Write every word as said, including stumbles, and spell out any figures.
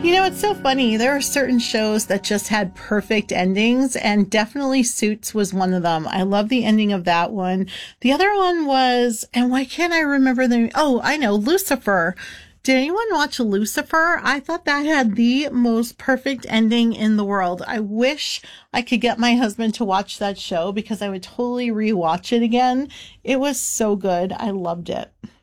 You know, it's so funny. There are certain shows that just had perfect endings, and definitely Suits was one of them. I love the ending of that one. The other one was, and why can't I remember the, oh, I know, Lucifer. Did anyone watch Lucifer? I thought that had the most perfect ending in the world. I wish I could get my husband to watch that show because I would totally rewatch it again. It was so good. I loved it.